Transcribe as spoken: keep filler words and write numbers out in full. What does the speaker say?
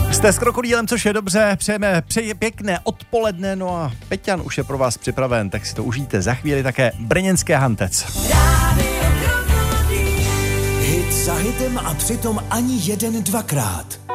Jste s Krokodýlem, což je dobře, přejeme přeje pěkné odpoledne, no a Peťan už je pro vás připraven, tak si to užijte. Za chvíli také brněnské Hantec. Hit za hitem a přitom ani jeden dvakrát.